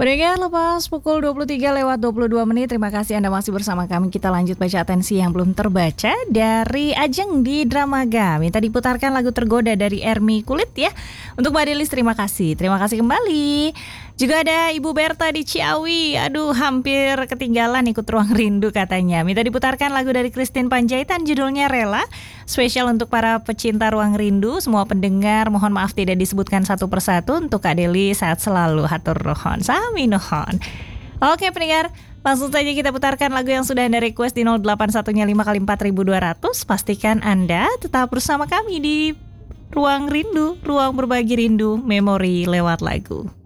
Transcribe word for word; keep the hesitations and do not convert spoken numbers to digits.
Pendengar, lepas pukul dua puluh tiga lewat dua puluh dua menit. Terima kasih Anda masih bersama kami. Kita lanjut baca atensi yang belum terbaca dari Ajeng di Dramaga. Minta diputarkan lagu Tergoda dari Ermi Kulit ya. Untuk Mbak Delis, terima kasih. Terima kasih kembali. Juga ada Ibu Berta di Ciawi. Aduh, hampir ketinggalan ikut Ruang Rindu katanya. Minta diputarkan lagu dari Christine Panjaitan, judulnya Rela. Spesial untuk para pecinta Ruang Rindu. Semua pendengar, mohon maaf tidak disebutkan satu persatu. Untuk Kak Deli, sehat selalu. Hatur nuhun. Sami nuhun. Oke pendengar, langsung saja kita putarkan lagu yang sudah Anda request di nol delapan satu lima kali empat ribu dua ratus. Pastikan Anda tetap bersama kami di Ruang Rindu, ruang berbagi rindu, memori lewat lagu.